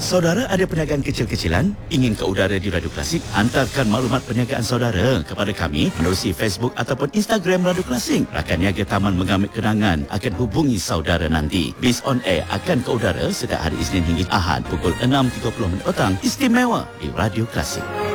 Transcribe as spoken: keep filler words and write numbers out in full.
Saudara ada perniagaan kecil-kecilan? Ingin ke udara di Radio Klasik? Hantarkan maklumat perniagaan saudara kepada kami menerusi Facebook ataupun Instagram Radio Klasik. Rakan niaga Taman Mengambil Kenangan akan hubungi saudara nanti. Biz on Air akan ke udara setiap hari Isnin hingga Ahad pukul enam tiga puluh minit petang, istimewa di Radio Klasik.